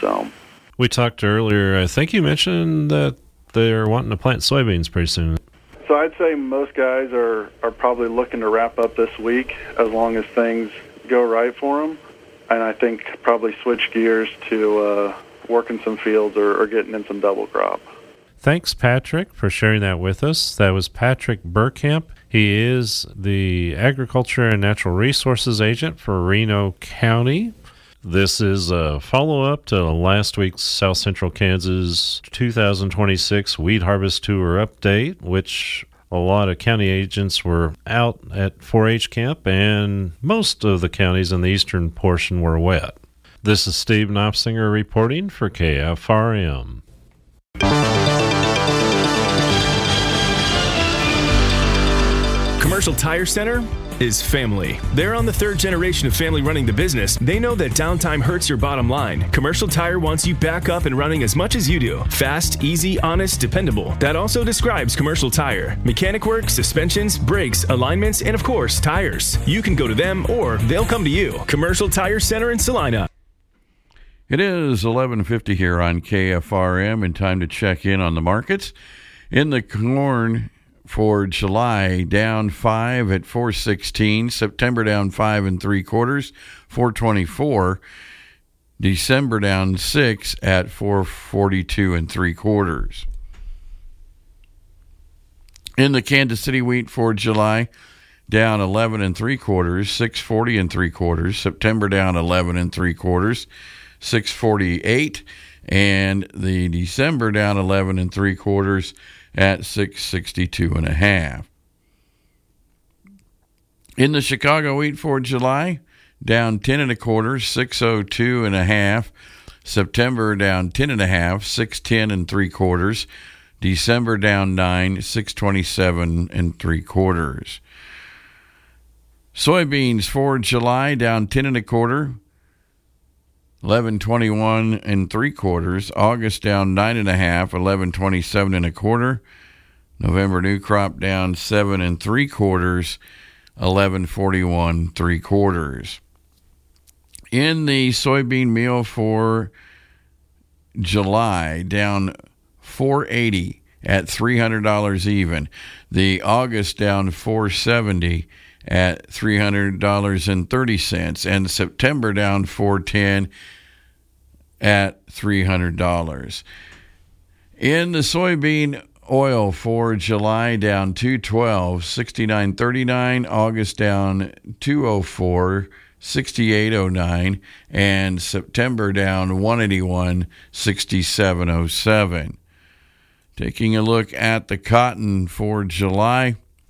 So we talked earlier, I think you mentioned that they're wanting to plant soybeans pretty soon. So I'd say most guys are probably looking to wrap up this week as long as things go right for them. And I think probably switch gears to working some fields or getting in some double crop. Thanks, Patrick, for sharing that with us. That was Patrick Burkamp. He is the Agriculture and Natural Resources Agent for Reno County. This is a follow-up to last week's South Central Kansas 2026 Weed Harvest Tour update, which a lot of county agents were out at 4-H camp, and most of the counties in the eastern portion were wet. This is Steve Knopsinger reporting for KFRM. Commercial Tire Center is family. They're on the third generation of family running the business. They know that downtime hurts your bottom line. Commercial Tire wants you back up and running as much as you do. Fast, easy, honest, dependable. That also describes Commercial Tire. Mechanic work, suspensions, brakes, alignments, and of course, tires. You can go to them or they'll come to you. Commercial Tire Center in Salina. It is 11:50 here on KFRM, and time to check in on the markets. In the corn for July, down 5 at 416. September down 5 3/4, 424. December down 6 at 442 3/4. In the Kansas City wheat for July, down 11 3/4, 640 3/4. September down 11 3/4, 648, and the December down 11 3/4 at 662 1/2. In the Chicago wheat for July, down 10 1/4, 602 1/2. September down 10 1/2, 610 3/4. December down 9, 627 3/4. Soybeans for July, down 10 1/4. 1121 3/4. August down 9 1/2, 1127 1/4. November new crop down 7 3/4, 1141 3/4. In the soybean meal for July, down 480 at $300 even. The August down 470 at $300.30, and September down 410 at $300. In the soybean oil for July, down 212, 69.39. August down 204, 68.09, and September down 181, 67.07. Taking a look at the cotton for July,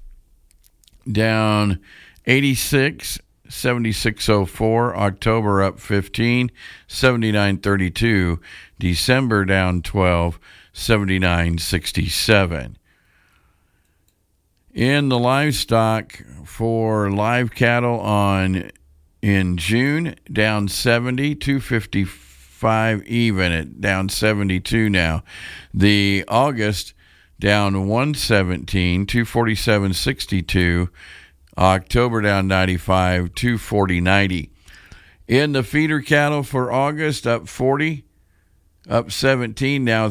down 86, 76.04. October up 15, 79.32. December down 12, 79.67. In the livestock for live cattle in June, down 70, 255 even at down 72 now. The August down 117, 247.62. October down 95, 240.90. In the feeder cattle for August, up 40, up 17, now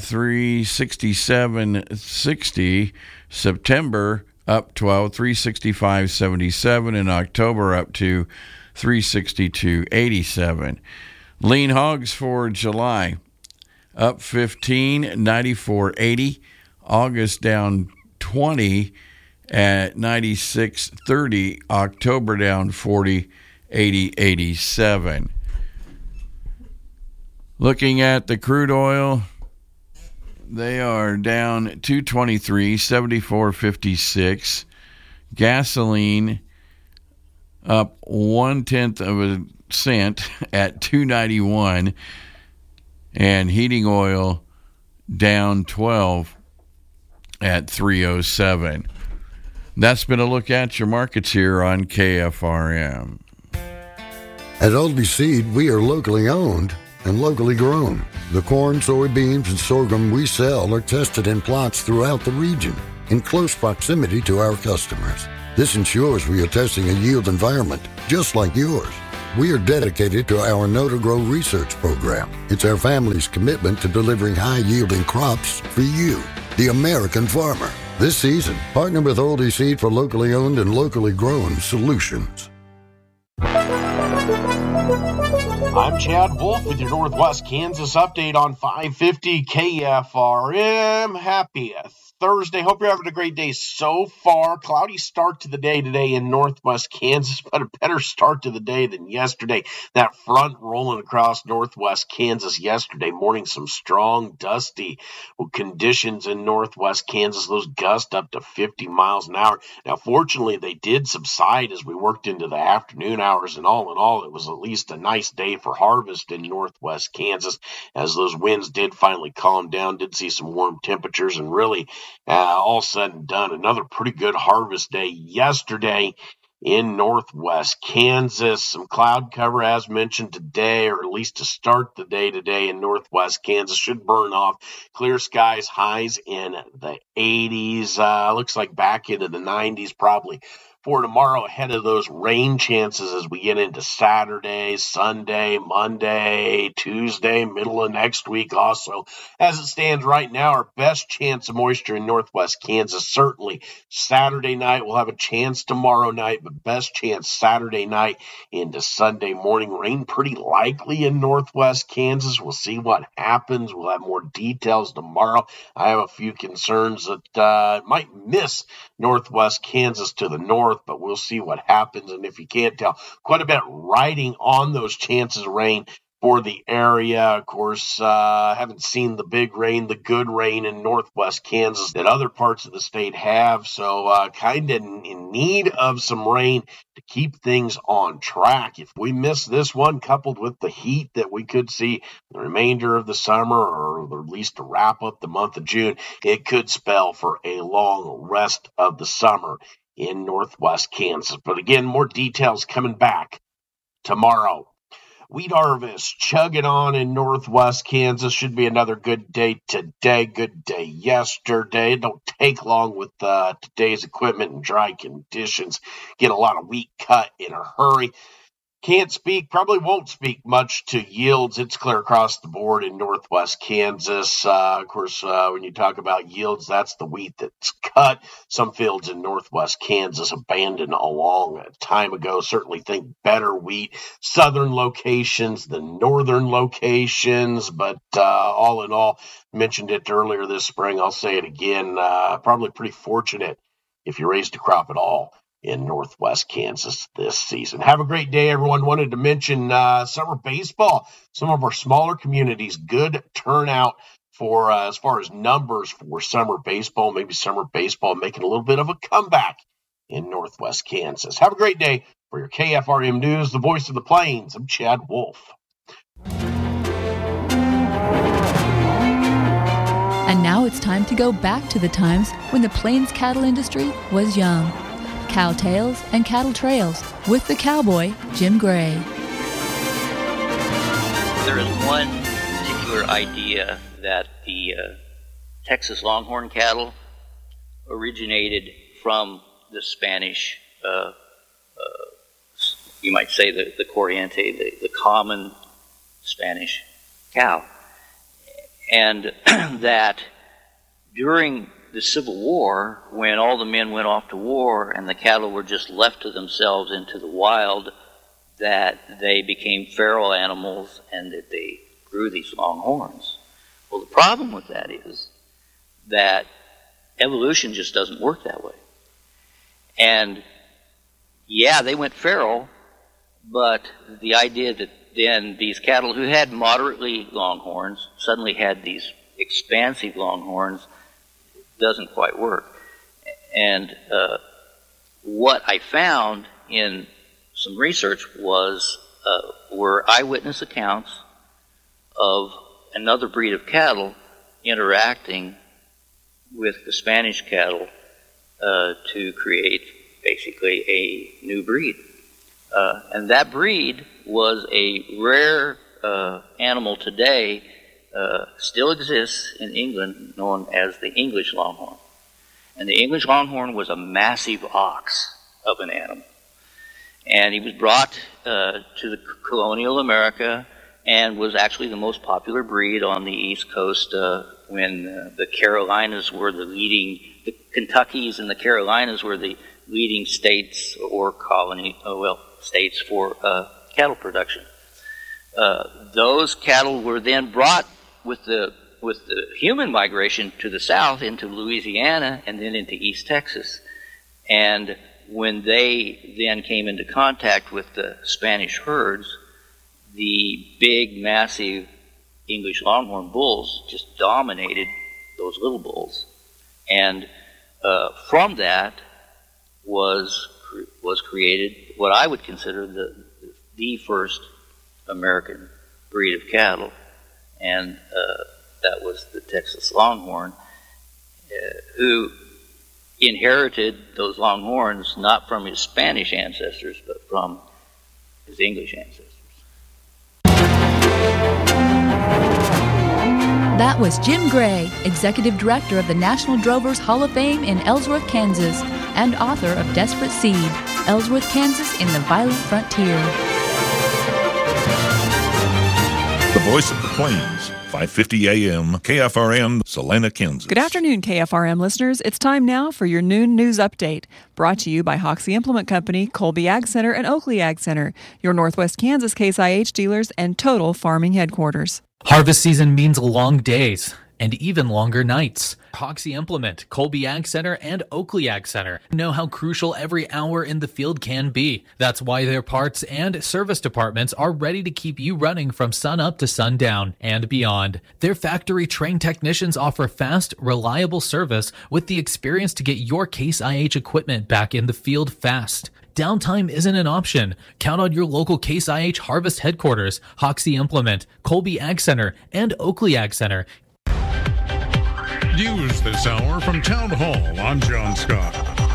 367.60. September up 12, 365.77, and October up to 362.87. Lean hogs for July, up 15, 94.80. August down 20 at 96.30. October down 40, 80.87. Looking at the crude oil, they are down 223, 74.56. Gasoline up 1/10 of a cent at 291, and heating oil down 12 at 307. That's been a look at your markets here on KFRM. At Aldby Seed, we are locally owned and locally grown. The corn, soybeans, and sorghum we sell are tested in plots throughout the region in close proximity to our customers. This ensures we are testing a yield environment just like yours. we are dedicated to our Know to Grow research program. It's our family's commitment to delivering high-yielding crops for you, the American farmer. This season, partner with Oldie Seed for locally owned and locally grown solutions. I'm Chad Wolf with your Northwest Kansas update on 550 KFRM. Happy Thursday. Hope you're having a great day so far. Cloudy start to the day today in Northwest Kansas, but a better start to the day than yesterday. That front rolling across Northwest Kansas yesterday morning, some strong, dusty conditions in Northwest Kansas. Those gusts up to 50 miles an hour. Now, fortunately, they did subside as we worked into the afternoon hours, and all in all, it was at least a nice day for harvest in Northwest Kansas as those winds did finally calm down, did see some warm temperatures, and really all said and done, another pretty good harvest day yesterday in Northwest Kansas. Some cloud cover, as mentioned today, or at least to start the day today in Northwest Kansas, should burn off. Clear skies, highs in the 80s. Looks like back into the 90s probably for tomorrow, ahead of those rain chances as we get into Saturday, Sunday, Monday, Tuesday, middle of next week also. As it stands right now, our best chance of moisture in Northwest Kansas, certainly Saturday night. We'll have a chance tomorrow night, but best chance Saturday night into Sunday morning. Rain pretty likely in Northwest Kansas. We'll see what happens. We'll have more details tomorrow. I have a few concerns that might miss Northwest Kansas to the north, but we'll see what happens. And if you can't tell, quite a bit riding on those chances of rain for the area. Of course, haven't seen the big rain, the good rain in Northwest Kansas that other parts of the state have. So kind of in need of some rain to keep things on track. If we miss this one, coupled with the heat that we could see the remainder of the summer, or at least to wrap up the month of June, it could spell for a long rest of the summer in Northwest Kansas. But again, more details coming back tomorrow. Wheat harvest chugging on in Northwest Kansas. Should be another good day today, good day yesterday. It don't take long with today's equipment and dry conditions. Get a lot of wheat cut in a hurry. Can't speak, probably won't speak much to yields. It's clear across the board in Northwest Kansas. Of course, when you talk about yields, that's the wheat that's cut. Some fields in Northwest Kansas abandoned a long time ago. Certainly think better wheat. Southern locations than northern locations. But all in all, mentioned it earlier this spring. I'll say it again. Probably pretty fortunate if you raised a crop at all in Northwest Kansas this season. Have a great day, everyone. Wanted to mention summer baseball. Some of our smaller communities, good turnout for as far as numbers for summer baseball. Maybe summer baseball making a little bit of a comeback in Northwest Kansas. Have a great day. For your KFRM News, the voice of the Plains, I'm Chad Wolf. And now it's time to go back to the times when the Plains cattle industry was young. Cow Tales and Cattle Trails with the cowboy, Jim Gray. There is one particular idea that the Texas Longhorn cattle originated from the Spanish, you might say the Corriente, the common Spanish cow. And that during the Civil War, when all the men went off to war and the cattle were just left to themselves into the wild, that they became feral animals and that they grew these long horns. Well, the problem with that is that evolution just doesn't work that way. And yeah, they went feral, but the idea that then these cattle who had moderately long horns suddenly had these expansive long horns doesn't quite work. And what I found in some research were eyewitness accounts of another breed of cattle interacting with the Spanish cattle to create basically a new breed. And that breed was a rare animal today, still exists in England, known as the English Longhorn. And the English Longhorn was a massive ox of an animal. And he was brought to the colonial America and was actually the most popular breed on the East Coast when the Carolinas were the Kentuckys and the Carolinas were the leading states or states for cattle production. Those cattle were then brought with the human migration to the south into Louisiana and then into East Texas. And when they then came into contact with the Spanish herds, the big, massive English Longhorn bulls just dominated those little bulls. And from that was created what I would consider the first American breed of cattle, and that was the Texas Longhorn, who inherited those Longhorns not from his Spanish ancestors, but from his English ancestors. That was Jim Gray, Executive Director of the National Drovers Hall of Fame in Ellsworth, Kansas, and author of Desperate Seed, Ellsworth, Kansas in the Violent Frontier. The Voice of the Plains, 550 AM, KFRM, Salina, Kansas. Good afternoon, KFRM listeners. It's time now for your noon news update, brought to you by Hoxie Implement Company, Colby Ag Center, and Oakley Ag Center, your Northwest Kansas Case IH dealers and Total Farming headquarters. Harvest season means long days and even longer nights. Hoxie Implement, Colby Ag Center, and Oakley Ag Center know how crucial every hour in the field can be. That's why their parts and service departments are ready to keep you running from sun up to sundown and beyond. Their factory-trained technicians offer fast, reliable service with the experience to get your Case IH equipment back in the field fast. Downtime isn't an option. Count on your local Case IH Harvest headquarters, Hoxie Implement, Colby Ag Center, and Oakley Ag Center. News this hour from Town Hall. I'm John Scott.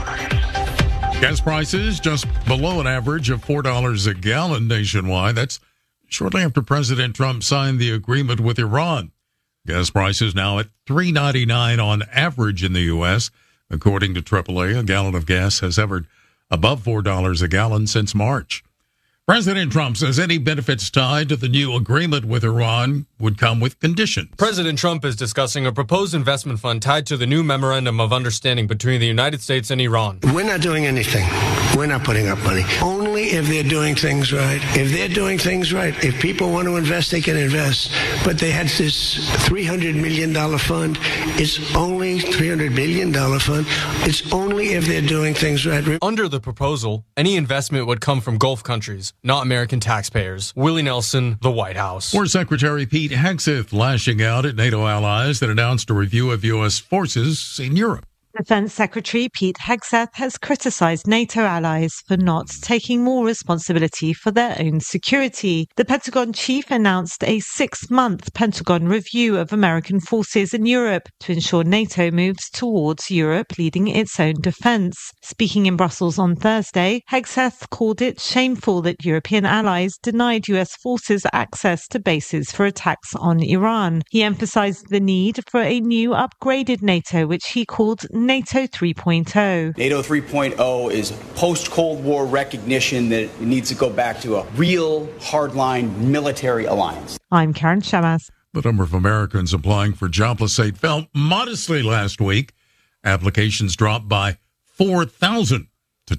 Gas prices just below an average of $4 a gallon nationwide. That's shortly after President Trump signed the agreement with Iran. Gas prices now at $3.99 on average in the U.S. According to AAA, a gallon of gas has hovered above $4 a gallon since March. President Trump says any benefits tied to the new agreement with Iran would come with conditions. President Trump is discussing a proposed investment fund tied to the new memorandum of understanding between the United States and Iran. We're not doing anything. We're not putting up money. Only if they're doing things right. If they're doing things right, if people want to invest, they can invest. But they had this $300 million fund. It's only $300 billion fund. It's only if they're doing things right. Under the proposal, any investment would come from Gulf countries, not American taxpayers. Willie Nelson, the White House. War Secretary Pete Hegseth lashing out at NATO allies that announced a review of U.S. forces in Europe. Defense Secretary Pete Hegseth has criticized NATO allies for not taking more responsibility for their own security. The Pentagon chief announced a 6-month Pentagon review of American forces in Europe to ensure NATO moves towards Europe leading its own defense. Speaking in Brussels on Thursday, Hegseth called it shameful that European allies denied US forces access to bases for attacks on Iran. He emphasized the need for a new upgraded NATO, which he called NATO 3.0. NATO 3.0 is post-Cold War recognition that it needs to go back to a real hardline military alliance. I'm Karen Shamas. The number of Americans applying for jobless aid fell modestly last week. Applications dropped by 4,000 to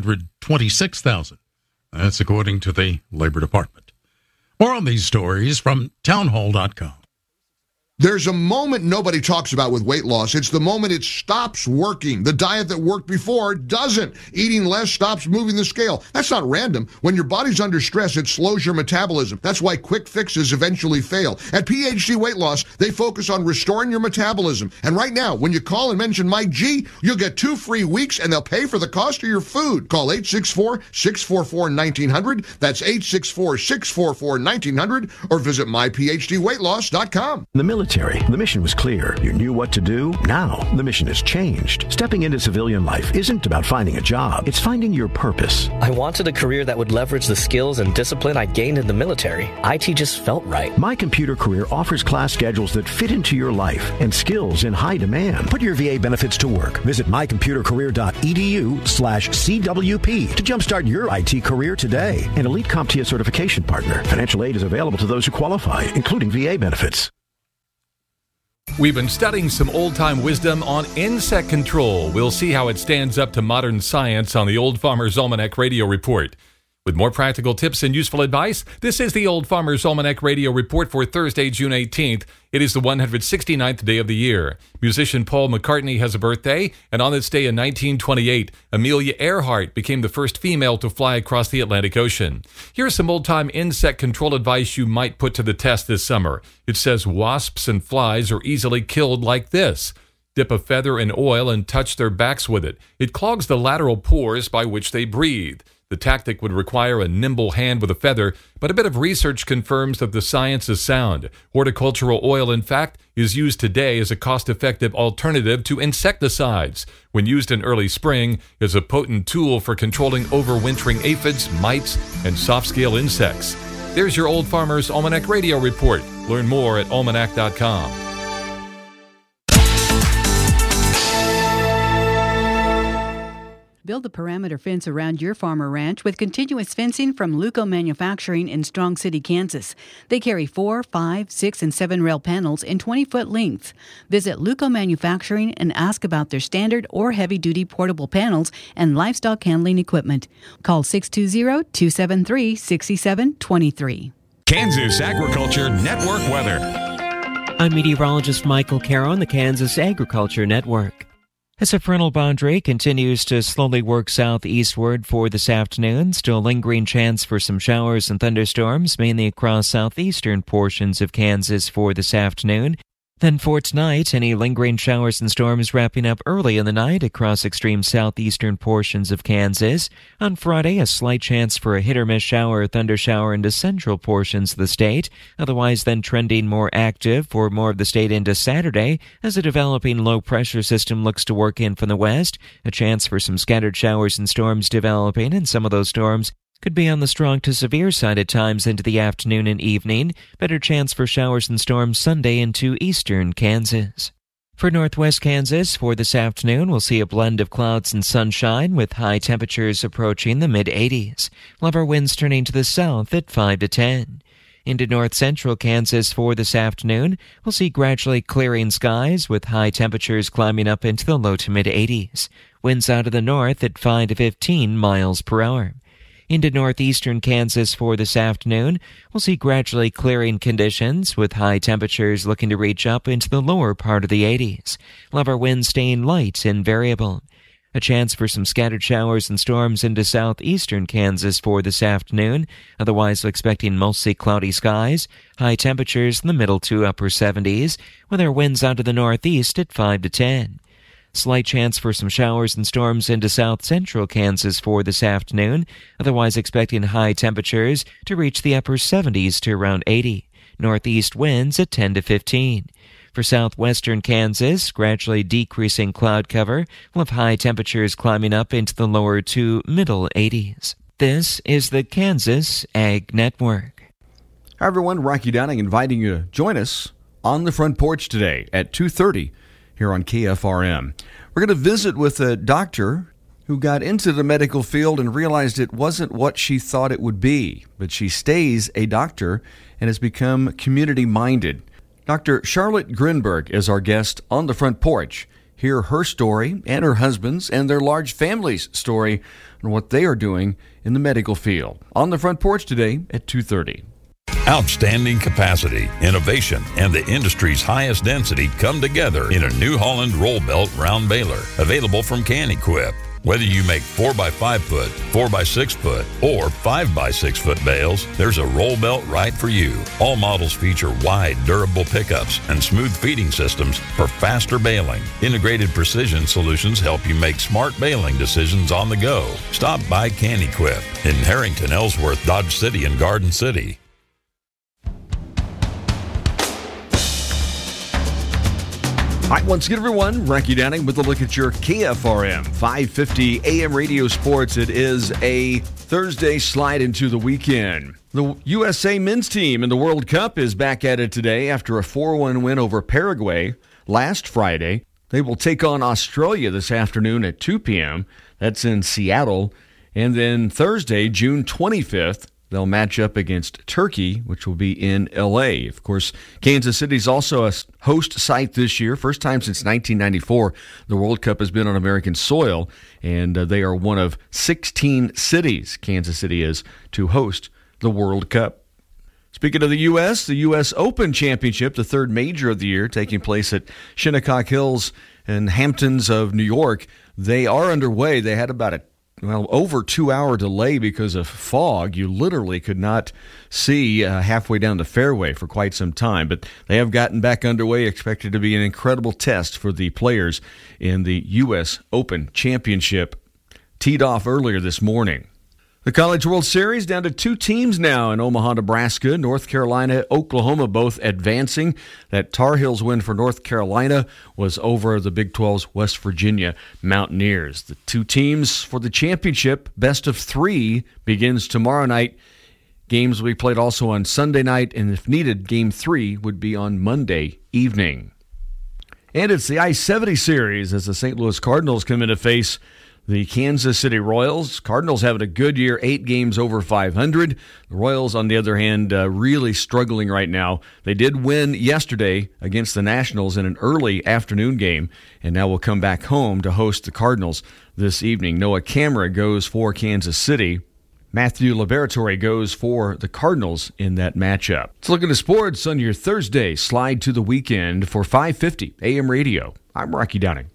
226,000. That's according to the Labor Department. More on these stories from townhall.com. There's a moment nobody talks about with weight loss. It's the moment it stops working. The diet that worked before doesn't. Eating less stops moving the scale. That's not random. When your body's under stress, it slows your metabolism. That's why quick fixes eventually fail. At PhD Weight Loss, they focus on restoring your metabolism. And right now, when you call and mention Mike G, you'll get 2 free weeks and they'll pay for the cost of your food. Call 864-644-1900. That's 864-644-1900 or visit myphdweightloss.com. The military military, the mission was clear. You knew what to do. Now, the mission has changed. Stepping into civilian life isn't about finding a job. It's finding your purpose. I wanted a career that would leverage the skills and discipline I gained in the military. IT just felt right. My Computer Career offers class schedules that fit into your life and skills in high demand. Put your VA benefits to work. Visit mycomputercareer.edu/CWP to jumpstart your IT career today. An elite CompTIA certification partner. Financial aid is available to those who qualify, including VA benefits. We've been studying some old-time wisdom on insect control. We'll see how it stands up to modern science on the Old Farmer's Almanac Radio Report. With more practical tips and useful advice, this is the Old Farmer's Almanac Radio Report for Thursday, June 18th. It is the 169th day of the year. Musician Paul McCartney has a birthday, and on this day in 1928, Amelia Earhart became the first female to fly across the Atlantic Ocean. Here's some old-time insect control advice you might put to the test this summer. It says wasps and flies are easily killed like this. Dip a feather in oil and touch their backs with it. It clogs the lateral pores by which they breathe. The tactic would require a nimble hand with a feather, but a bit of research confirms that the science is sound. Horticultural oil, in fact, is used today as a cost-effective alternative to insecticides. When used in early spring, is a potent tool for controlling overwintering aphids, mites, and soft-scale insects. There's your Old Farmer's Almanac Radio Report. Learn more at almanac.com. Build a perimeter fence around your farm or ranch with continuous fencing from Luco Manufacturing in Strong City, Kansas. They carry 4, 5, 6, and 7 rail panels in 20-foot lengths. Visit Luco Manufacturing and ask about their standard or heavy-duty portable panels and livestock handling equipment. Call 620-273-6723. Kansas Agriculture Network weather. I'm meteorologist Michael Caro on the Kansas Agriculture Network. As a frontal boundary continues to slowly work southeastward for this afternoon, still lingering chance for some showers and thunderstorms, mainly across southeastern portions of Kansas for this afternoon. Then for tonight, any lingering showers and storms wrapping up early in the night across extreme southeastern portions of Kansas. On Friday, a slight chance for a hit-or-miss shower or thundershower into central portions of the state, otherwise then trending more active for more of the state into Saturday as a developing low-pressure system looks to work in from the west. A chance for some scattered showers and storms developing, and some of those storms could be on the strong to severe side at times into the afternoon and evening. Better chance for showers and storms Sunday into eastern Kansas. For northwest Kansas, for this afternoon, we'll see a blend of clouds and sunshine with high temperatures approaching the mid-80s. Lower winds turning to the south at 5 to 10. Into north central Kansas for this afternoon, we'll see gradually clearing skies with high temperatures climbing up into the low to mid-80s. Winds out of the north at 5 to 15 miles per hour. Into northeastern Kansas for this afternoon, we'll see gradually clearing conditions with high temperatures looking to reach up into the lower part of the 80s. Lower winds staying light and variable. A chance for some scattered showers and storms into southeastern Kansas for this afternoon. Otherwise, expecting mostly cloudy skies. High temperatures in the middle to upper 70s, with our winds out of the northeast at 5 to 10. Slight chance for some showers and storms into south central Kansas for this afternoon, otherwise expecting high temperatures to reach the upper 70s to around 80. Northeast winds at 10 to 15. For southwestern Kansas, gradually decreasing cloud cover, we'll have high temperatures climbing up into the lower to middle 80s. This is the Kansas Ag Network. Hi everyone, Rocky Downing inviting you to join us on the front porch today at 2:30. Here on KFRM. We're going to visit with a doctor who got into the medical field and realized it wasn't what she thought it would be, but she stays a doctor and has become community-minded. Dr. Charlotte Grinberg is our guest on the front porch. Hear her story and her husband's and their large family's story on what they are doing in the medical field. On the front porch today at 2:30. Outstanding capacity, innovation, and the industry's highest density come together in a New Holland roll belt round baler, available from Can-Equip. Whether you make 4x5 foot, 4x6 foot, or 5x6 foot bales, there's a roll belt right for you. All models feature wide, durable pickups and smooth feeding systems for faster baling. Integrated precision solutions help you make smart baling decisions on the go. Stop by Can-Equip in Harrington, Ellsworth, Dodge City, and Garden City. Hi, once again, everyone. Rocky Downing with a look at your KFRM 550 AM radio sports. It is a Thursday slide into the weekend. The USA men's team in the World Cup is back at it today after a 4-1 win over Paraguay last Friday. They will take on Australia this afternoon at 2 p.m. That's in Seattle. And then Thursday, June 25th, they'll match up against Turkey, which will be in L.A. Of course, Kansas City is also a host site this year. First time since 1994 the World Cup has been on American soil, and they are one of 16 cities, Kansas City is, to host the World Cup. Speaking of the U.S. Open Championship, the third major of the year, taking place at Shinnecock Hills and Hamptons of New York, they are underway. They had about over 2-hour delay because of fog. You literally could not see halfway down the fairway for quite some time, but they have gotten back underway, expected to be an incredible test for the players in the U.S. Open Championship. Teed off earlier this morning. The College World Series down to 2 teams now in Omaha, Nebraska. North Carolina, Oklahoma both advancing. That Tar Heels win for North Carolina was over the Big 12's West Virginia Mountaineers. The 2 teams for the championship, best of 3, begins tomorrow night. Games will be played also on Sunday night, and if needed, Game 3 would be on Monday evening. And it's the I-70 Series as the St. Louis Cardinals come in to face the Kansas City Royals. Cardinals having a good year, 8 games over 500. The Royals, on the other hand, really struggling right now. They did win yesterday against the Nationals in an early afternoon game, and now will come back home to host the Cardinals this evening. Noah Camara goes for Kansas City. Matthew Liberatore goes for the Cardinals in that matchup. Let's look into sports on your Thursday slide to the weekend for 550 AM radio. I'm Rocky Downing.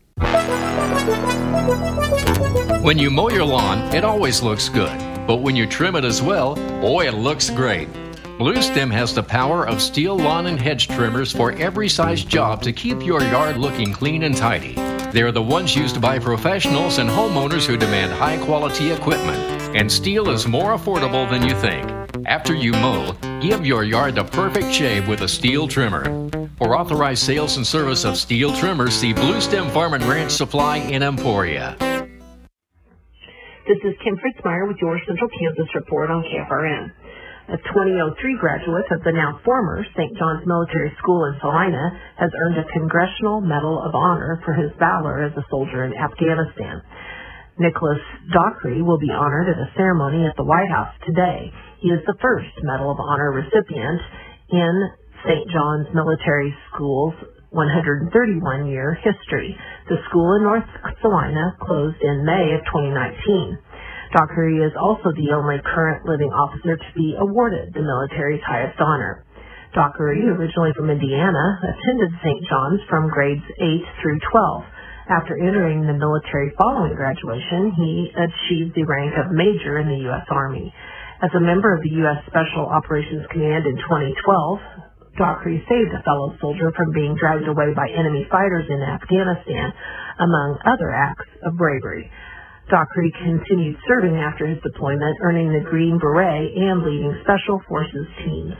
When you mow your lawn, it always looks good. But when you trim it as well, boy, it looks great. Blue Stem has the power of steel lawn and hedge trimmers for every size job to keep your yard looking clean and tidy. They're the ones used by professionals and homeowners who demand high-quality equipment. And steel is more affordable than you think. After you mow, give your yard the perfect shave with a steel trimmer. For authorized sales and service of steel trimmers, see Blue Stem Farm and Ranch Supply in Emporia. This is Kim Fritzmeyer with your Central Kansas Report on KFRN. A 2003 graduate of the now former St. John's Military School in Salina has earned a Congressional Medal of Honor for his valor as a soldier in Afghanistan. Nicholas Dockery will be honored at a ceremony at the White House today. He is the first Medal of Honor recipient in St. John's Military School's 131-year history. The school in North Salina closed in May of 2019. Dockery is also the only current living officer to be awarded the military's highest honor. Dockery, originally from Indiana, attended St. John's from grades 8 through 12. After entering the military following graduation, he achieved the rank of major in the U.S. Army. As a member of the U.S. Special Operations Command in 2012, Dockery saved a fellow soldier from being dragged away by enemy fighters in Afghanistan, among other acts of bravery. Dockery continued serving after his deployment, earning the Green Beret and leading Special Forces teams.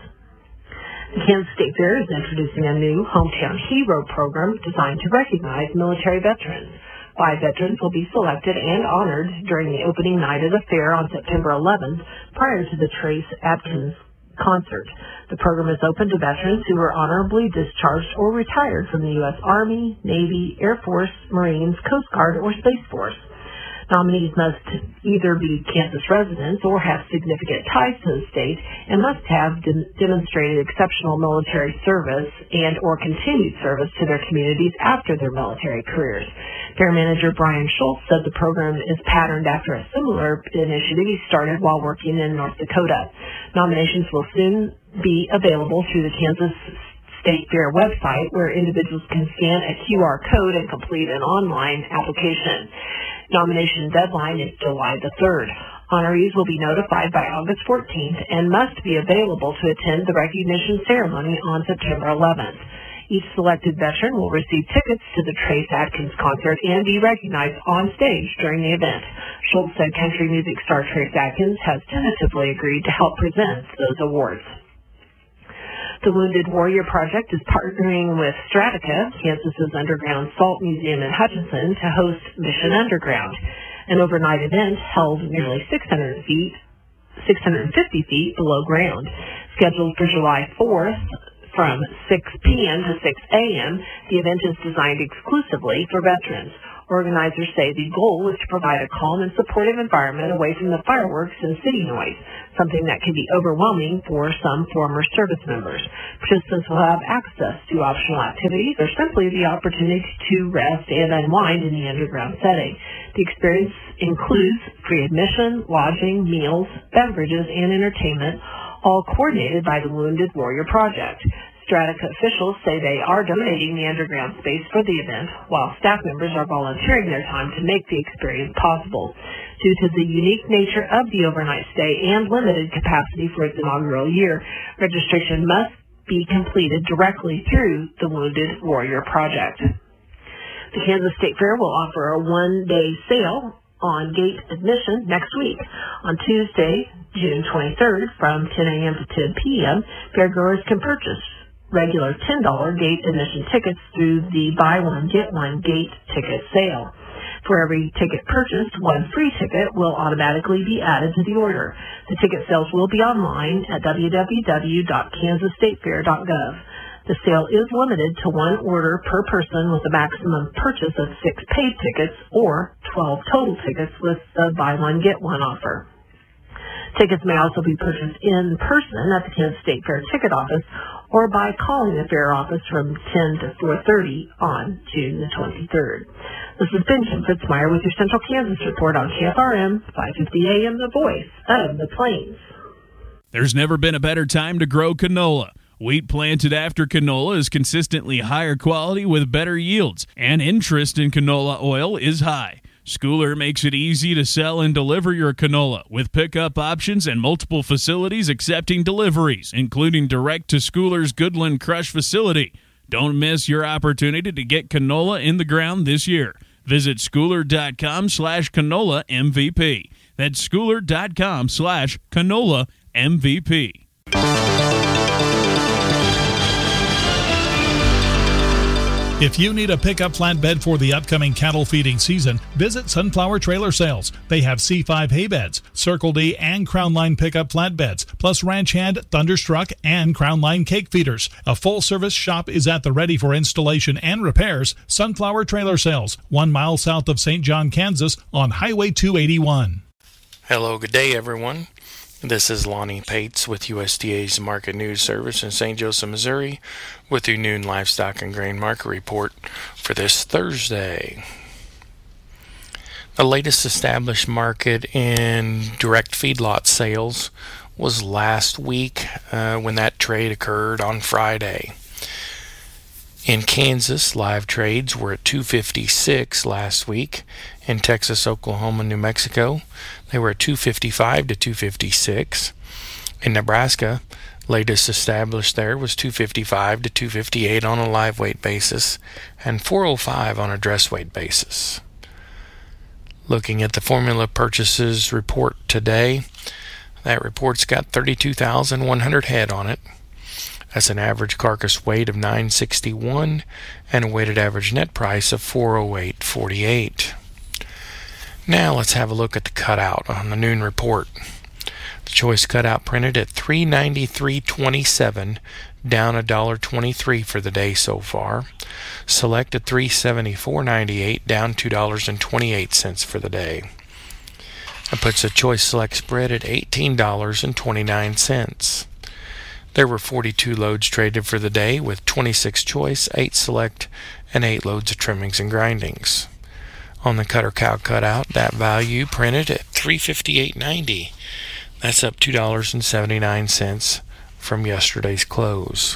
The Kansas State Fair is introducing a new Hometown Hero program designed to recognize military veterans. 5 veterans will be selected and honored during the opening night of the fair on September 11th, prior to the Trace Adkins concert. The program is open to veterans who were honorably discharged or retired from the U.S. Army, Navy, Air Force, Marines, Coast Guard, or Space Force. Nominees must either be Kansas residents or have significant ties to the state and must have demonstrated exceptional military service and or continued service to their communities after their military careers. Fair Manager Brian Schultz said the program is patterned after a similar initiative he started while working in North Dakota. Nominations will soon be available through the Kansas State Fair website, where individuals can scan a QR code and complete an online application. Nomination deadline is July the 3rd. Honorees will be notified by August 14th and must be available to attend the recognition ceremony on September 11th. Each selected veteran will receive tickets to the Trace Adkins concert and be recognized on stage during the event. Schultz said country music star Trace Adkins has tentatively agreed to help present those awards. The Wounded Warrior Project is partnering with Stradica, Kansas's underground salt museum in Hutchinson, to host Mission Underground, an overnight event held nearly 650 feet below ground. Scheduled for July 4th from 6 p.m. to 6 a.m., the event is designed exclusively for veterans. Organizers say the goal is to provide a calm and supportive environment away from the fireworks and city noise, something that can be overwhelming for some former service members. Participants will have access to optional activities or simply the opportunity to rest and unwind in the underground setting. The experience includes free admission, lodging, meals, beverages, and entertainment, all coordinated by the Wounded Warrior Project. Stradica officials say they are donating the underground space for the event, while staff members are volunteering their time to make the experience possible. Due to the unique nature of the overnight stay and limited capacity for its inaugural year, registration must be completed directly through the Wounded Warrior Project. The Kansas State Fair will offer a one-day sale on gate admission next week. On Tuesday, June 23rd, from 10 a.m. to 10 p.m., fairgoers can purchase regular $10 gate admission tickets through the buy one, get one gate ticket sale. For every ticket purchased, one free ticket will automatically be added to the order. The ticket sales will be online at www.kansasstatefair.gov. The sale is limited to one order per person with a maximum purchase of 6 paid tickets or 12 total tickets with the buy one, get one offer. Tickets may also be purchased in person at the Kansas State Fair ticket office or by calling the fair office from 10 to 4:30 on June the 23rd. This has been Kim Fitzmeyer with your Central Kansas Report on KFRM 550 AM, the voice of the Plains. There's never been a better time to grow canola. Wheat planted after canola is consistently higher quality with better yields, and interest in canola oil is high. Schooler makes it easy to sell and deliver your canola with pickup options and multiple facilities accepting deliveries, including direct to Schooler's Goodland Crush facility. Don't miss your opportunity to get canola in the ground this year. Visit schooler.com/canola MVP. That's schooler.com/canola MVP. If you need a pickup flatbed for the upcoming cattle feeding season, visit Sunflower Trailer Sales. They have C5 hay beds, Circle D and Crown Line pickup flatbeds, plus Ranch Hand, Thunderstruck, and Crown Line cake feeders. A full-service shop is at the ready for installation and repairs. Sunflower Trailer Sales, 1 mile south of St. John, Kansas, on Highway 281. Hello, good day, everyone. This is Lonnie Pates with USDA's Market News Service in St. Joseph, Missouri, with your noon livestock and grain market report for this Thursday. The latest established market in direct feedlot sales was last week when that trade occurred on Friday. In Kansas, live trades were at 256 last week. In Texas, Oklahoma, New Mexico, they were at 255 to 256. In Nebraska, latest established there was 255 to 258 on a live weight basis and 405 on a dress weight basis. Looking at the formula purchases report today, that report's got 32,100 head on it. That's an average carcass weight of 961 and a weighted average net price of 408.48. Now let's have a look at the cutout on the noon report. The choice cutout printed at $393.27, down $1.23 for the day so far. Select at $374.98, down $2.28 for the day. That puts the choice select spread at $18.29. There were 42 loads traded for the day, with 26 choice, 8 select, and 8 loads of trimmings and grindings. On the cutter cow cutout, that value printed at $358.90. That's up $2.79 from yesterday's close.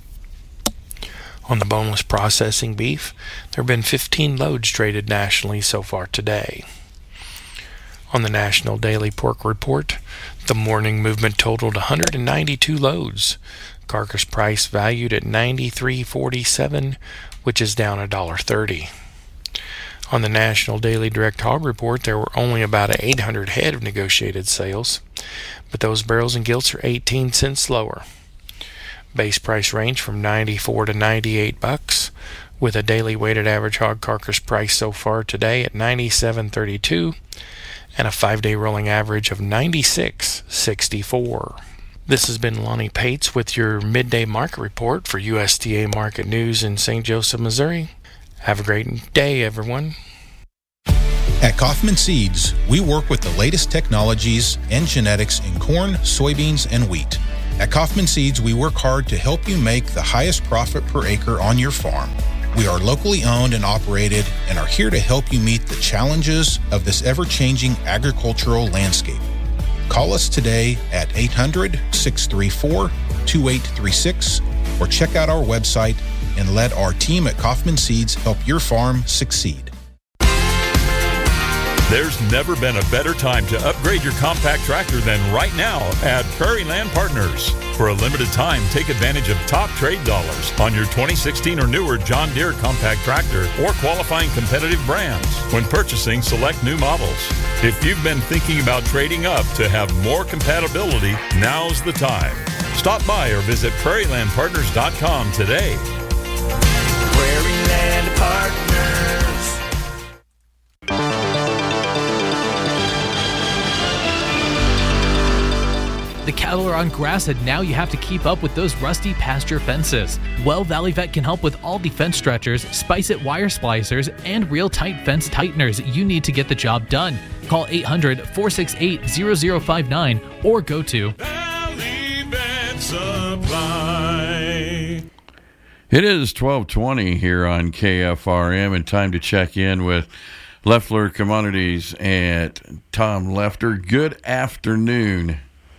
On the boneless processing beef, there have been 15 loads traded nationally so far today. On the National Daily Pork Report, the morning movement totaled 192 loads. Carcass price valued at $93.47, which is down $1.30. On the National Daily Direct Hog Report, there were only about 800 head of negotiated sales, but those barrels and gilts are 18 cents lower. Base price range from $94 to $98, with a daily weighted average hog carcass price so far today at $97.32 and a 5-day rolling average of $96.64. This has been Lonnie Pates with your midday market report for USDA Market News in St. Joseph, Missouri. Have a great day, everyone. At Kaufman Seeds, we work with the latest technologies and genetics in corn, soybeans, and wheat. At Kaufman Seeds, we work hard to help you make the highest profit per acre on your farm. We are locally owned and operated and are here to help you meet the challenges of this ever-changing agricultural landscape. Call us today at 800-634-2836 or check out our website and let our team at Kaufman Seeds help your farm succeed. There's never been a better time to upgrade your compact tractor than right now at Prairie Land Partners. For a limited time, take advantage of top trade dollars on your 2016 or newer John Deere compact tractor or qualifying competitive brands when purchasing select new models. If you've been thinking about trading up to have more compatibility, now's the time. Stop by or visit prairielandpartners.com today. Prairie Land Partners. The cattle are on grass, and now you have to keep up with those rusty pasture fences. Well, Valley Vet can help with all defense stretchers, Spice-It wire splicers, and real tight fence tighteners you need to get the job done. Call 800-468-0059 or go to Valley Vet Supply. It is 12:20 here on KFRM, and time to check in with Leffler Commodities and Tom Lefter. Good afternoon.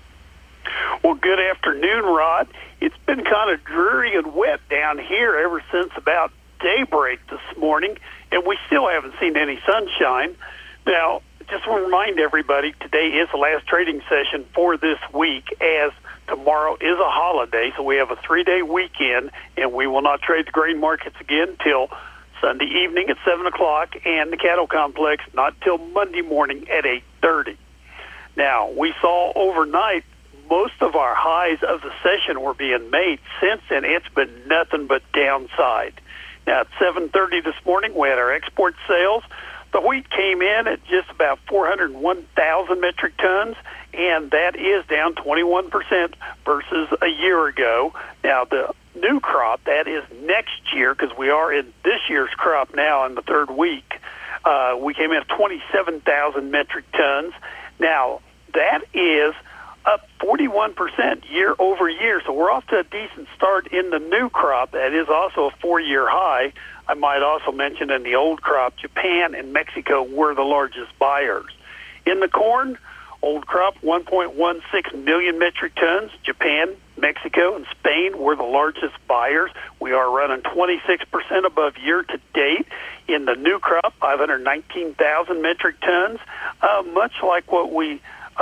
Well, good afternoon, Rod. It's been kind of dreary and wet down here ever since about daybreak this morning, and we still haven't seen any sunshine. Now, just want to remind everybody, today is the last trading session for this week, as tomorrow is a holiday, so we have a 3-day weekend, and we will not trade the grain markets again till Sunday evening at 7 o'clock, and the cattle complex not till Monday morning at 8:30. Now, we saw overnight most of our highs of the session were being made. Since then, it's been nothing but downside. Now, at 7:30 this morning, we had our export sales. The wheat came in at just about 401,000 metric tons, and that is down 21% versus a year ago. Now, the new crop, that is next year, because we are in this year's crop now in the third week, we came in at 27,000 metric tons. Now, that is up 41% year over year, so we're off to a decent start in the new crop. That is also a 4-year high. I might also mention in the old crop, Japan and Mexico were the largest buyers. In the corn, old crop, 1.16 million metric tons. Japan, Mexico, and Spain were the largest buyers. We are running 26% above year to date. In the new crop, 519,000 metric tons, much like what we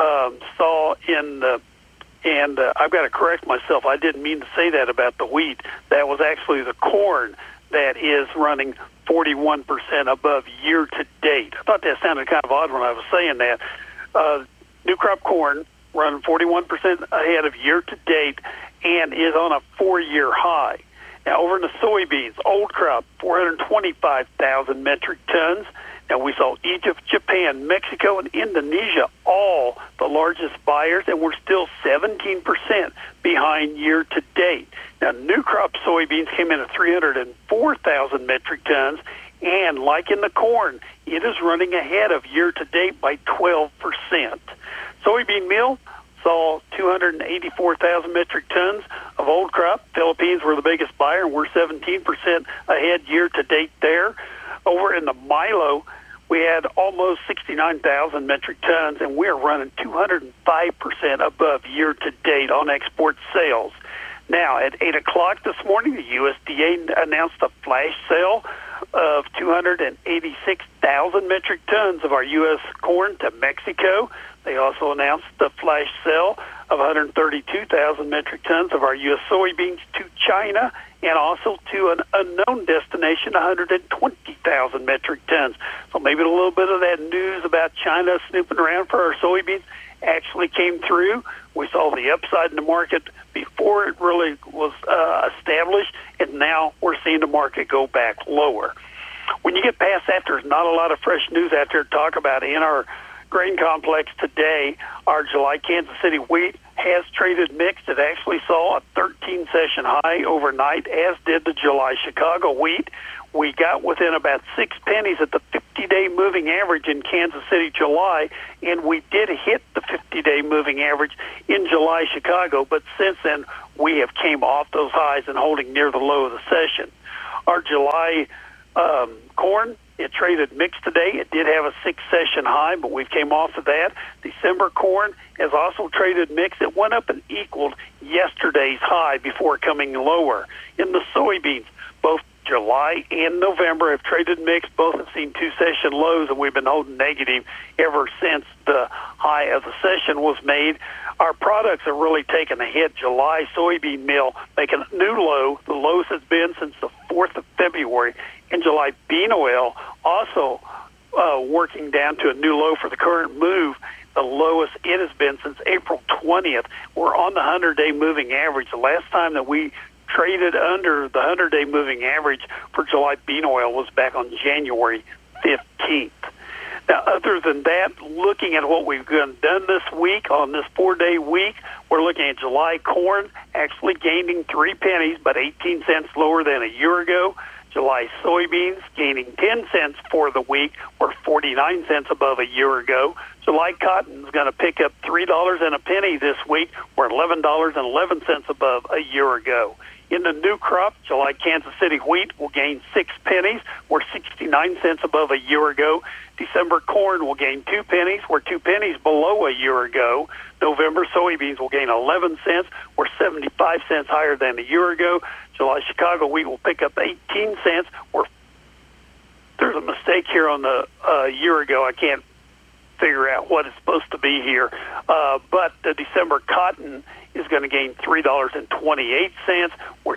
saw in the, and I've got to correct myself. I didn't mean to say that about the wheat. That was actually the corn that is running 41% above year to date. I thought that sounded kind of odd when I was saying that. New crop corn running 41% ahead of year to date and is on a 4-year high. Now, over in the soybeans, old crop, 425,000 metric tons. Now, we saw Egypt, Japan, Mexico, and Indonesia all the largest buyers, and we're still 17% behind year to date. Now, new crop soybeans came in at 304,000 metric tons, and like in the corn, it is running ahead of year to date by 12%. Soybean meal saw 284,000 metric tons of old crop. Philippines were the biggest buyer, and we're 17% ahead year to date there. Over in the milo, we had almost 69,000 metric tons, and we're running 205% above year to date on export sales. Now, at 8 o'clock this morning, the USDA announced a flash sale of 286,000 metric tons of our U.S. corn to Mexico. They also announced the flash sale of 132,000 metric tons of our U.S. soybeans to China, and also to an unknown destination, 120,000 metric tons. So maybe a little bit of that news about China snooping around for our soybeans actually came through. We saw the upside in the market before it really was established, and now we're seeing the market go back lower. When you get past that, there's not a lot of fresh news out there to talk about. In our grain complex today, our July Kansas City wheat has traded mixed. It actually saw a 13-session high overnight, as did the July Chicago wheat. We got within about 6 pennies at the 50-day moving average in Kansas City July, and we did hit the 50-day moving average in July Chicago, but since then we have came off those highs and holding near the low of the session. Our July corn, it traded mixed today. It did have a 6-session high, but we've came off of that. December corn has also traded mixed. It went up and equaled yesterday's high before coming lower. In the soybeans, both July and November have traded mixed. Both have seen 2-session lows, and we've been holding negative ever since the high of the session was made. Our products are really taking a hit. July soybean meal making a new low, the lowest it's been since the 4th of February. And July bean oil also working down to a new low for the current move, the lowest it has been since April 20th. We're on the 100-day moving average. The last time that we traded under the 100-day moving average for July bean oil was back on January 15th. Now, other than that, looking at what we've done this week, on this 4-day week, we're looking at July corn actually gaining 3 pennies, but 18 cents lower than a year ago. July soybeans gaining 10 cents for the week, or 49 cents above a year ago. July cotton is going to pick up $3 and a penny this week, or $11.11 above a year ago. In the new crop, July Kansas City wheat will gain 6 pennies, or 69 cents above a year ago. December corn will gain 2 pennies, or 2 pennies below a year ago. November soybeans will gain 11 cents, or 75 cents higher than a year ago. July Chicago wheat will pick up 18 cents, or there's a mistake here on the year ago. I can't figure out what it's supposed to be here. But the December cotton is going to gain $3.28, or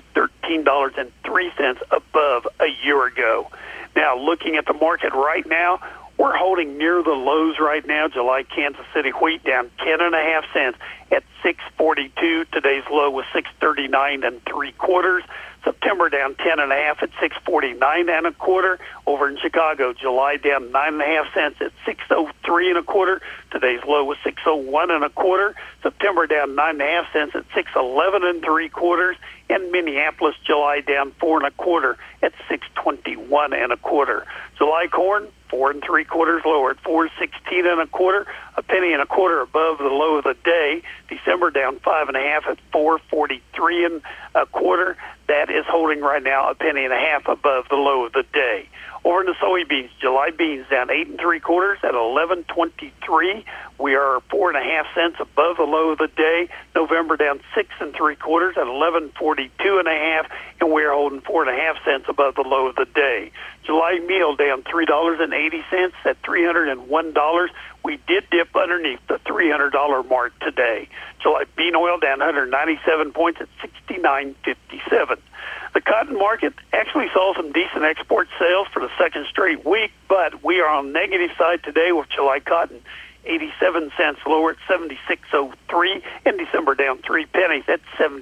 $13.03 above a year ago. Now, looking at the market right now, we're holding near the lows right now. July Kansas City wheat down 10.5 cents at $6.42. Today's low was $6.39 3/4. September down 10.5 at $6.49 1/4. Over in Chicago, July down 9.5 cents at $6.03 1/4. Today's low was $6.01 1/4. September down 9.5 cents at $6.11 3/4. And Minneapolis, July down 4 1/4 at $6.21 1/4. July corn 4 3/4 lower at $4.16 1/4, a penny and a quarter above the low of the day. December down 5.5 at $4.43 1/4. That is holding right now a penny and a half above the low of the day. Over in the soybeans, July beans down 8 3/4 at $11.23. We are 4.5 cents above the low of the day. November down 6 3/4 at $11.42 1/2, and we are holding 4.5 cents above the low of the day. July meal down $3.80 at $301. We did dip underneath the $300 mark today. July bean oil down 197 points at $69.57. The cotton market actually saw some decent export sales for the second straight week, but we are on the negative side today with July cotton 87 cents lower at $76.03, and December down 3 pennies at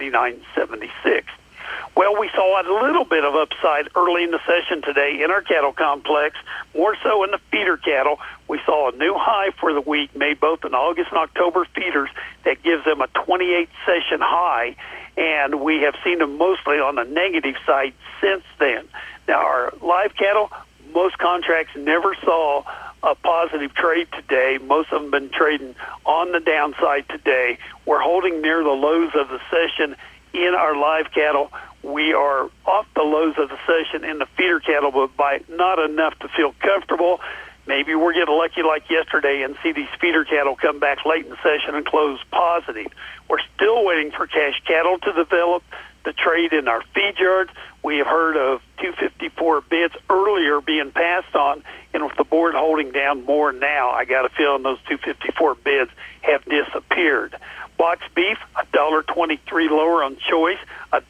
$79.76. Well, we saw a little bit of upside early in the session today in our cattle complex, more so in the feeder cattle. We saw a new high for the week made both in August and October feeders that gives them a 28-session high, and we have seen them mostly on the negative side since then. Now, our live cattle, most contracts never saw a positive trade today. Most of them have been trading on the downside today. We're holding near the lows of the session in our live cattle. We are off the lows of the session in the feeder cattle, but by not enough to feel comfortable. Maybe we're getting lucky like yesterday and see these feeder cattle come back late in the session and close positive. We're still waiting for cash cattle to develop the trade in our feed yards. We have heard of 254 bids earlier being passed on, and with the board holding down more now, I got a feeling those 254 bids have disappeared. Box beef, $1.23 lower on choice, a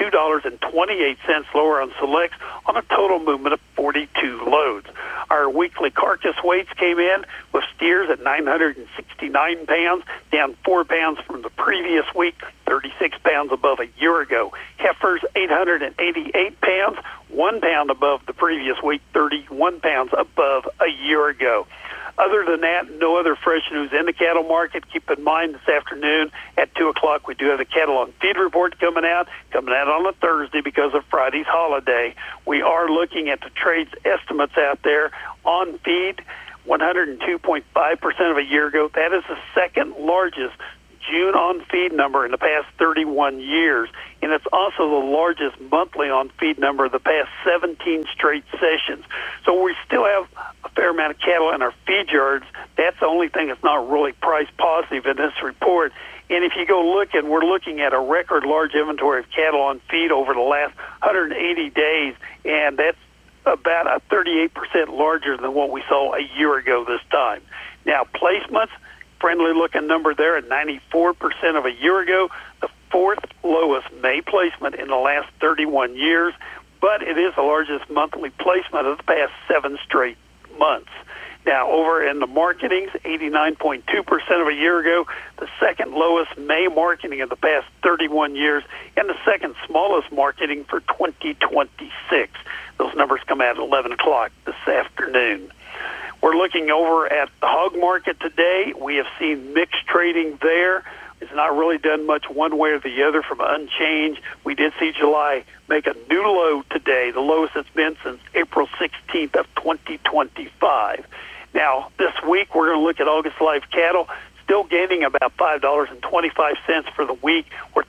$2.28 lower on selects on a total movement of 42 loads. Our weekly carcass weights came in with steers at 969 pounds, down 4 pounds from the previous week, 36 pounds above a year ago. Heifers, 888 pounds, 1 pound above the previous week, 31 pounds above a year ago. Other than that, no other fresh news in the cattle market. Keep in mind this afternoon at 2 o'clock we do have the cattle on feed report coming out on a Thursday because of Friday's holiday. We are looking at the trade's estimates out there on feed, 102.5% of a year ago. That is the second largest June on feed number in the past 31 years, and it's also the largest monthly on feed number of the past 17 straight sessions. So we still have a fair amount of cattle in our feed yards. That's the only thing that's not really price positive in this report. And if you go look, and we're looking at a record large inventory of cattle on feed over the last 180 days, and that's about a 38% larger than what we saw a year ago this time. Now, placements, friendly-looking number there at 94% of a year ago, the fourth lowest May placement in the last 31 years, but it is the largest monthly placement of the past 7 straight months. Now, over in the marketings, 89.2% of a year ago, the second lowest May marketing of the past 31 years, and the second smallest marketing for 2026. Those numbers come out at 11 o'clock this afternoon. We're looking over at the hog market today. We have seen mixed trading there. It's not really done much one way or the other from unchanged. We did see July make a new low today, the lowest it's been since April 16th of 2025. Now, this week, we're going to look at August live cattle, still gaining about $5.25 for the week. We're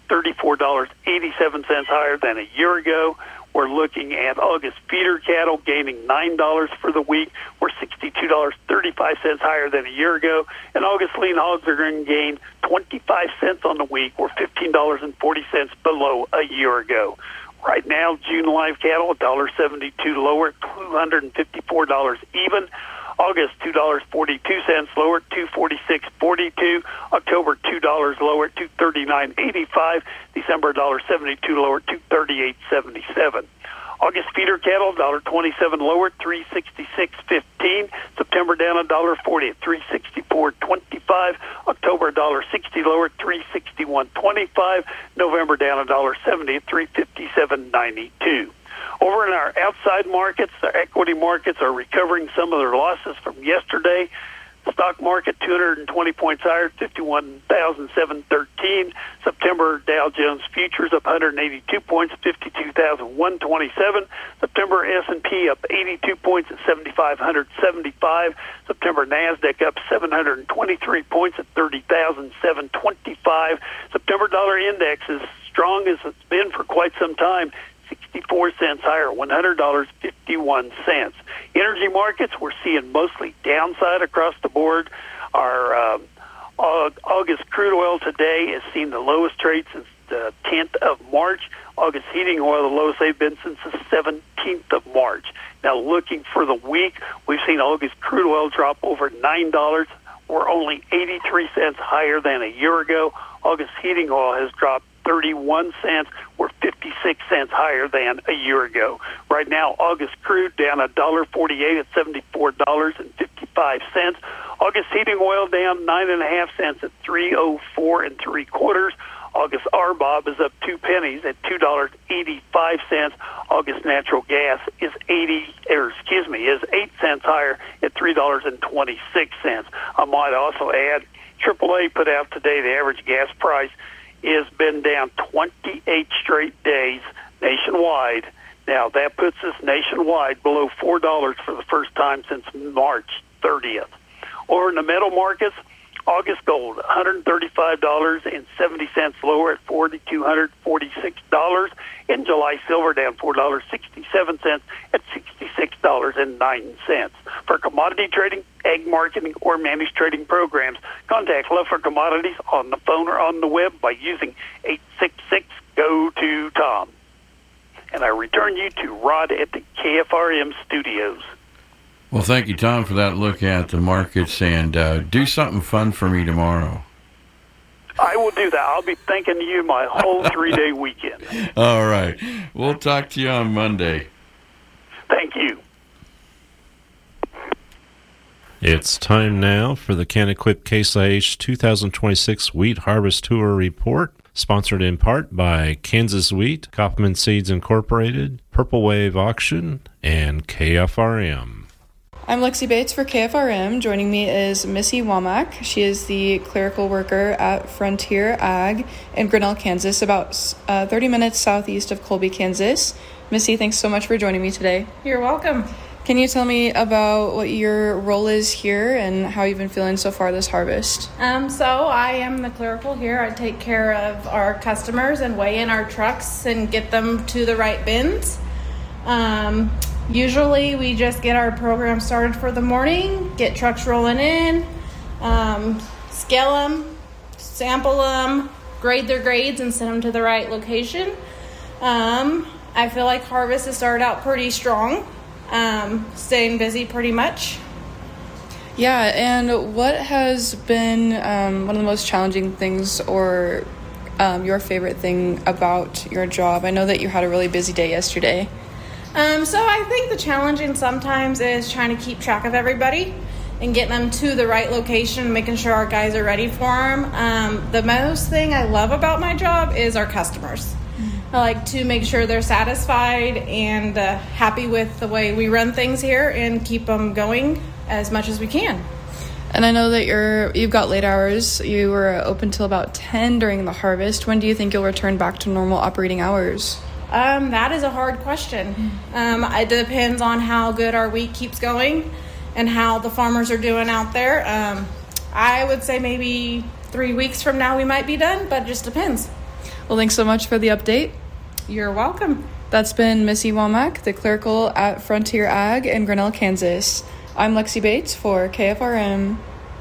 $34.87 higher than a year ago. We're looking at August feeder cattle gaining $9 for the week. We're $62.35 higher than a year ago. And August lean hogs are going to gain 25 cents on the week. We're $15.40 below a year ago. Right now, June live cattle, $1.72 lower, $254 even. August, $2.42 lower, $246.42. October, $2 lower, $239.85. December, $1.72 lower, $238.77. August feeder cattle, $1.27 lower, $366.15. September down $1.40 at $364.25. October, $1.60 lower, $361.25. November down $1.70 at $357.92. Over in our outside markets, the equity markets are recovering some of their losses from yesterday. Stock market 220 points higher, 51,713. September Dow Jones futures up 182 points, 52,127. September S&P up 82 points at 7,575. September Nasdaq up 723 points at 30,725. September dollar index is strong as it's been for quite some time. 64 cents higher, $100.51. Energy markets, we're seeing mostly downside across the board. Our August crude oil today has seen the lowest trade since the 10th of March. August heating oil, the lowest they've been since the 17th of March. Now, looking for the week, we've seen August crude oil drop over $9. We're only 83 cents higher than a year ago. August heating oil has dropped 31 cents. We're 56 cents higher than a year ago. Right now, August crude down $1.48 at $74.55. August heating oil down 9.5 cents at $3.04 3/4. August RBOB is up 2 pennies at $2.85. August natural gas is 8 cents higher at $3.26. I might also add, AAA put out today the average gas price has been down 28 straight days nationwide. Now, that puts us nationwide below $4 for the first time since March 30th. Over in the metal markets, August gold, $135.70 lower at $4,246. In July, silver down $4.67 at $66.09. For commodity trading, ag marketing, or managed trading programs, contact Leffler Commodities on the phone or on the web by using 866-GO-TO-TOM. And I return you to Rod at the KFRM studios. Well, thank you, Tom, for that look at the markets, and do something fun for me tomorrow. I will do that. I'll be thanking you my whole 3-day weekend. All right. We'll talk to you on Monday. Thank you. It's time now for the Can-Equip Case IH 2026 Wheat Harvest Tour Report, sponsored in part by Kansas Wheat, Kaufman Seeds Incorporated, Purple Wave Auction, and KFRM. I'm Lexi Bates for KFRM. Joining me is Missy Womack. She is the clerical worker at Frontier Ag in Grinnell, Kansas, about 30 minutes southeast of Colby, Kansas. Missy, thanks so much for joining me today. You're welcome. Can you tell me about what your role is here and how you've been feeling so far this harvest? So I am the clerical here. I take care of our customers and weigh in our trucks and get them to the right bins. Usually we just get our program started for the morning, get trucks rolling in, scale them, sample them, grade their grades, and send them to the right location. I feel like harvest has started out pretty strong. Staying busy pretty much. Yeah, and what has been one of the most challenging things or your favorite thing about your job? I know that you had a really busy day yesterday. So I think the challenging sometimes is trying to keep track of everybody and getting them to the right location, making sure our guys are ready for them. The most thing I love about my job is our customers. I like to make sure they're satisfied and happy with the way we run things here and keep them going as much as we can. And I know that you've got late hours. You were open till about 10 during the harvest. When do you think you'll return back to normal operating hours? That is a hard question. It depends on how good our wheat keeps going and how the farmers are doing out there. I would say maybe 3 weeks from now we might be done, but it just depends. Well, thanks so much for the update. You're welcome. That's been Missy Womack, the clerical at Frontier Ag in Grinnell, Kansas. I'm Lexi Bates for KFRM.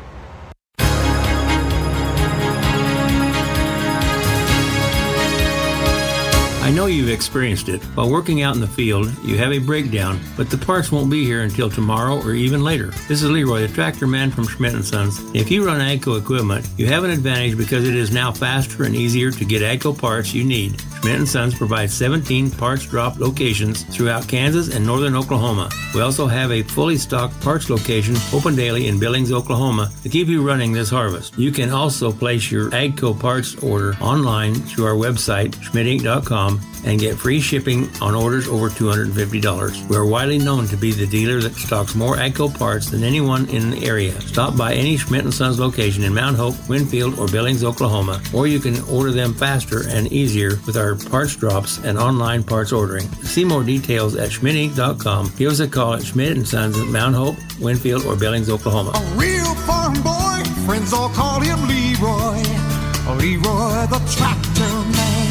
I know you've experienced it. While working out in the field, you have a breakdown, but the parts won't be here until tomorrow or even later. This is Leroy, the tractor man from Schmidt & Sons. If you run AGCO equipment, you have an advantage because it is now faster and easier to get AGCO parts you need. Schmidt & Sons provides 17 parts drop locations throughout Kansas and northern Oklahoma. We also have a fully stocked parts location open daily in Billings, Oklahoma to keep you running this harvest. You can also place your AGCO parts order online through our website, schmidtinc.com, and get free shipping on orders over $250. We are widely known to be the dealer that stocks more AGCO parts than anyone in the area. Stop by any Schmidt & Sons location in Mount Hope, Winfield, or Billings, Oklahoma, or you can order them faster and easier with our parts drops and online parts ordering. See more details at schmidtinc.com. Give us a call at Schmidt & Sons at Mount Hope, Winfield, or Billings, Oklahoma. A real farm boy, friends all call him Leroy. Leroy the tractor man.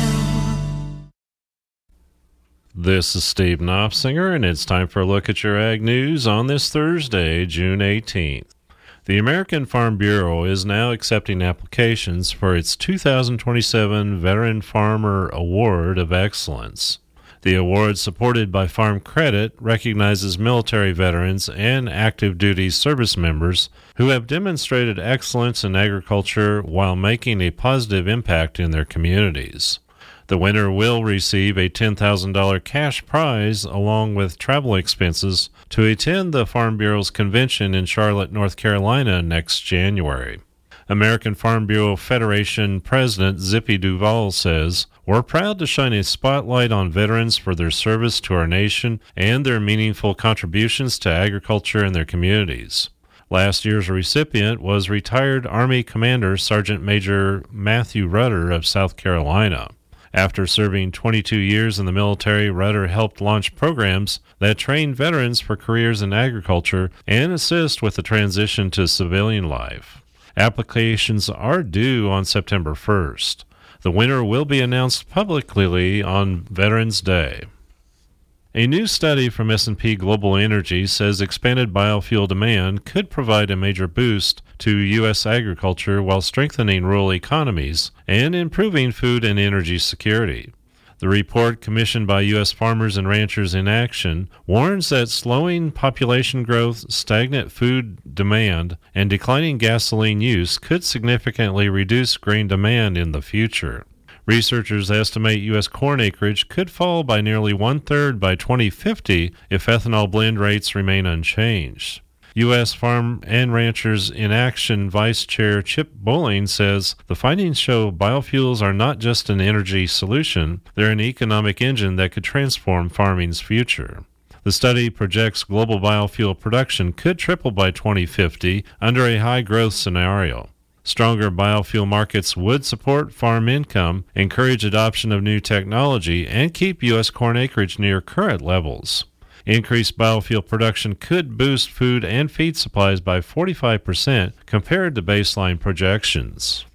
This is Steve Knopfsinger, and it's time for a look at your ag news on this Thursday, June 18th. The American Farm Bureau is now accepting applications for its 2027 Veteran Farmer Award of Excellence. The award, supported by Farm Credit, recognizes military veterans and active duty service members who have demonstrated excellence in agriculture while making a positive impact in their communities. The winner will receive a $10,000 cash prize along with travel expenses to attend the Farm Bureau's convention in Charlotte, North Carolina next January. American Farm Bureau Federation President Zippy Duval says, "We're proud to shine a spotlight on veterans for their service to our nation and their meaningful contributions to agriculture in their communities." Last year's recipient was retired Army Commander Sergeant Major Matthew Rudder of South Carolina. After serving 22 years in the military, Rudder helped launch programs that train veterans for careers in agriculture and assist with the transition to civilian life. Applications are due on September 1st. The winner will be announced publicly on Veterans Day. A new study from S&P Global Energy says expanded biofuel demand could provide a major boost to U.S. agriculture while strengthening rural economies and improving food and energy security. The report, commissioned by U.S. Farmers and Ranchers in Action, warns that slowing population growth, stagnant food demand, and declining gasoline use could significantly reduce grain demand in the future. Researchers estimate U.S. corn acreage could fall by nearly one-third by 2050 if ethanol blend rates remain unchanged. U.S. Farm and Ranchers in Action Vice Chair Chip Bowling says the findings show biofuels are not just an energy solution, they're an economic engine that could transform farming's future. The study projects global biofuel production could triple by 2050 under a high-growth scenario. Stronger biofuel markets would support farm income, encourage adoption of new technology, and keep U.S. corn acreage near current levels. Increased biofuel production could boost food and feed supplies by 45% compared to baseline projections.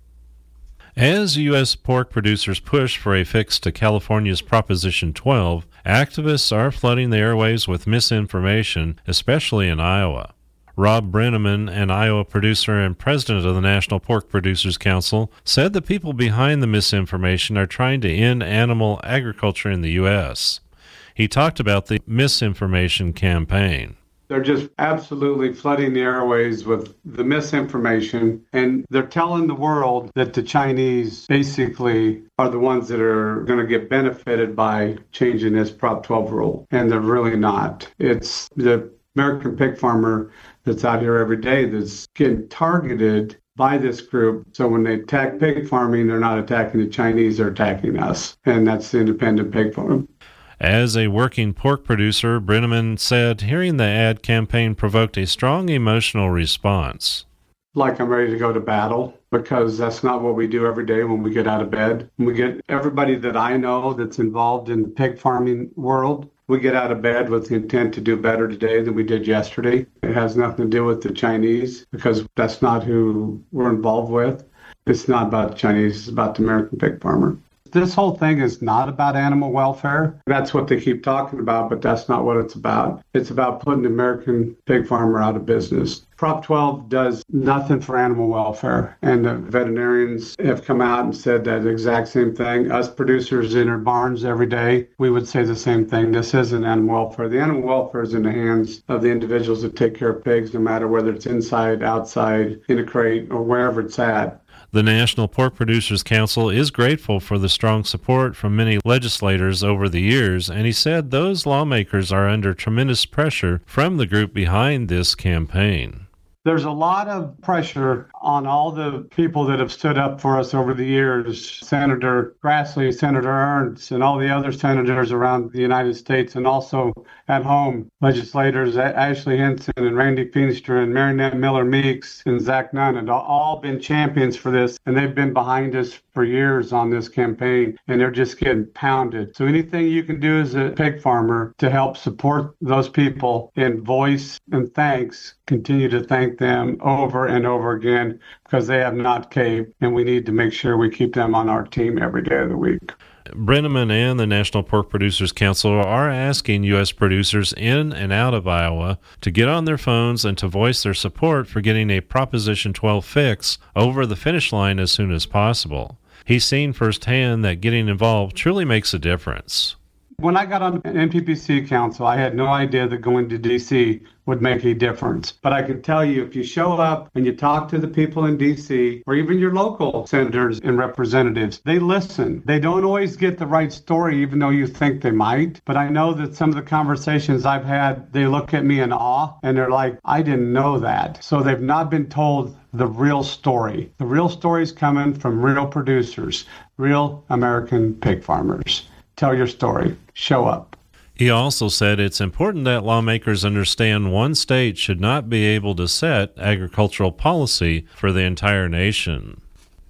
As U.S. pork producers push for a fix to California's Proposition 12, activists are flooding the airwaves with misinformation, especially in Iowa. Rob Brenneman, an Iowa producer and president of the National Pork Producers Council, said the people behind the misinformation are trying to end animal agriculture in the U.S. He talked about the misinformation campaign. They're just absolutely flooding the airways with the misinformation, and they're telling the world that the Chinese basically are the ones that are going to get benefited by changing this Prop 12 rule, and they're really not. It's the American pig farmer that's out here every day that's getting targeted by this group. So when they attack pig farming, they're not attacking the Chinese, they're attacking us, and that's the independent pig farm. As a working pork producer, Brenneman said hearing the ad campaign provoked a strong emotional response. Like I'm ready to go to battle, because that's not what we do every day when we get out of bed. We get everybody that I know that's involved in the pig farming world, we get out of bed with the intent to do better today than we did yesterday. It has nothing to do with the Chinese, because that's not who we're involved with. It's not about the Chinese, it's about the American pig farmer. This whole thing is not about animal welfare. That's what they keep talking about, but that's not what it's about. It's about putting the American pig farmer out of business. Prop 12 does nothing for animal welfare, and the veterinarians have come out and said that exact same thing. Us producers in our barns every day, we would say the same thing. This isn't animal welfare. The animal welfare is in the hands of the individuals that take care of pigs, no matter whether it's inside, outside, in a crate, or wherever it's at. The National Pork Producers Council is grateful for the strong support from many legislators over the years, and he said those lawmakers are under tremendous pressure from the group behind this campaign. There's a lot of pressure on all the people that have stood up for us over the years. Senator Grassley, Senator Ernst, and all the other senators around the United States, and also at home, legislators Ashley Hinson and Randy Feenstra and Marinette Miller-Meeks and Zach Nunn have all been champions for this, and they've been behind us for years on this campaign, and they're just getting pounded. So anything you can do as a pig farmer to help support those people in voice and thanks, continue to thank them over and over again, because they have not caved, and we need to make sure we keep them on our team every day of the week. Brenneman and the National Pork Producers Council are asking U.S. producers in and out of Iowa to get on their phones and to voice their support for getting a Proposition 12 fix over the finish line as soon as possible. He's seen firsthand that getting involved truly makes a difference. When I got on NPPC Council, I had no idea that going to D.C. would make a difference. But I can tell you, if you show up and you talk to the people in D.C., or even your local senators and representatives, they listen. They don't always get the right story, even though you think they might. But I know that some of the conversations I've had, they look at me in awe, and they're like, I didn't know that. So they've not been told the real story. The real story is coming from real producers, real American pig farmers. Tell your story. Show up. He also said it's important that lawmakers understand one state should not be able to set agricultural policy for the entire nation.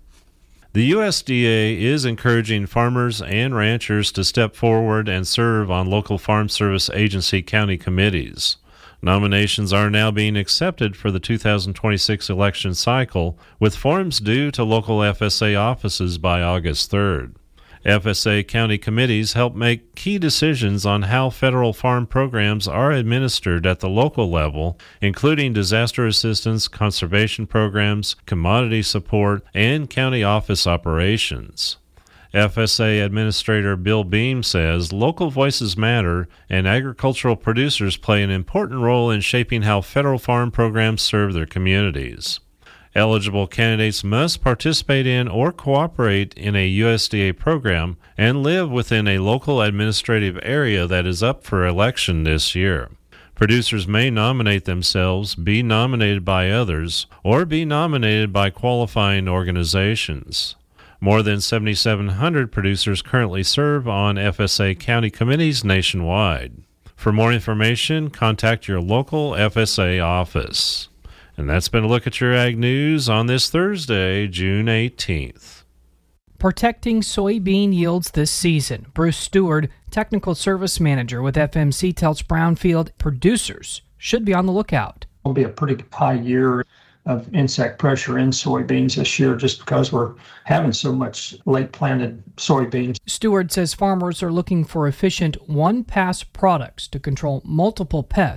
The USDA is encouraging farmers and ranchers to step forward and serve on local Farm Service Agency county committees. Nominations are now being accepted for the 2026 election cycle, with forms due to local FSA offices by August 3rd. FSA county committees help make key decisions on how federal farm programs are administered at the local level, including disaster assistance, conservation programs, commodity support, and county office operations. FSA Administrator Bill Beam says local voices matter and agricultural producers play an important role in shaping how federal farm programs serve their communities. Eligible candidates must participate in or cooperate in a USDA program and live within a local administrative area that is up for election this year. Producers may nominate themselves, be nominated by others, or be nominated by qualifying organizations. More than 7,700 producers currently serve on FSA county committees nationwide. For more information, contact your local FSA office. And that's been a look at your Ag News on this Thursday, June 18th. Protecting soybean yields this season. Bruce Stewart, Technical Service Manager with FMC, tells Brownfield producers should be on the lookout. It'll be a pretty high year of insect pressure in soybeans this year just because we're having so much late planted soybeans. Stewart says farmers are looking for efficient one-pass products to control multiple pests